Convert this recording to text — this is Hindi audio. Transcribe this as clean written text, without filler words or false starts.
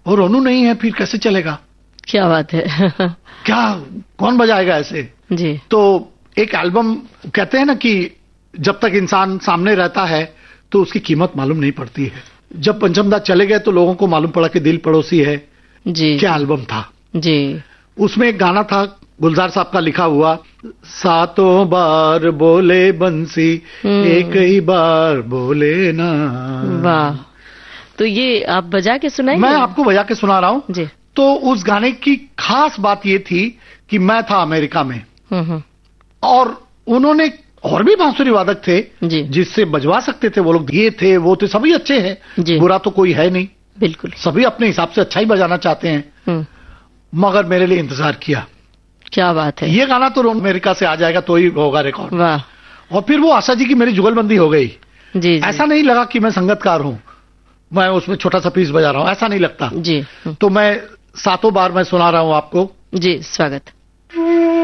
और रोनू नहीं है, फिर कैसे चलेगा? क्या बात है। क्या, कौन बजाएगा ऐसे? जी। तो एक एल्बम, कहते हैं ना कि जब तक इंसान सामने रहता है तो उसकी कीमत मालूम नहीं पड़ती है। जब पंचम दा चले गए तो लोगों को मालूम पड़ा कि दिल पड़ोसी है। जी। क्या एल्बम था जी। उसमें एक गाना था गुलजार साहब का लिखा हुआ, सातों बार बोले बंसी एक ही बार बोले ना। वाह, तो ये आप बजा के सुनाएंगे? मैं आपको बजा के सुना रहा हूँ जी। तो उस गाने की खास बात ये थी कि मैं था अमेरिका में और उन्होंने, और भी बांसुरी वादक थे जी, जिससे बजवा सकते थे वो लोग, ये थे वो थे, सभी अच्छे हैं, बुरा तो कोई है नहीं, बिल्कुल सभी अपने हिसाब से अच्छा ही बजाना चाहते हैं, मगर मेरे लिए इंतजार किया। क्या बात है। ये गाना तो अमेरिका से आ जाएगा तो ही होगा रिकॉर्ड। वाह। और फिर वो आशा जी की मेरी जुगलबंदी हो गई। जी। ऐसा नहीं लगा कि मैं संगतकार हूं, मैं उसमें छोटा सा पीस बजा रहा हूं, ऐसा नहीं लगता। जी। तो मैं सातों बार मैं सुना रहा हूं आपको। जी, स्वागत।